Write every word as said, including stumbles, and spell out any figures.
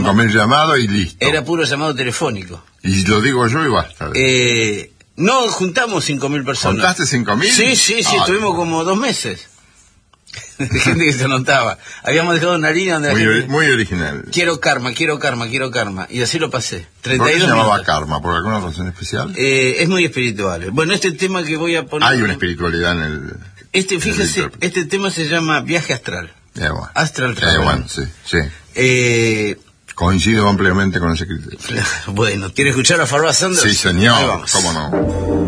cinco mil llamados y listo. Era puro llamado telefónico. Y lo digo yo y basta. Eh, no juntamos cinco mil personas. ¿Contaste cinco mil? Sí, sí, sí, Ay, estuvimos no. como dos meses. De gente que se anotaba. Habíamos dejado una línea donde la Muy, gente... muy original. Quiero karma, quiero karma, quiero karma. Y así lo pasé. ¿Por treinta y qué dos se llamaba minutos. karma? ¿Por alguna razón especial? Eh, es muy espiritual. Bueno, este tema que voy a poner... Hay una espiritualidad en el... Este, fíjese, el este tema se llama Viaje Astral. Eh, bueno. Astral Eh, Travel. bueno, sí, sí. Eh, Coincido ampliamente con ese criterio. bueno, ¿quiere escuchar a Farrah Sanders? Sí, Ahí señor. vamos. ¿Cómo no?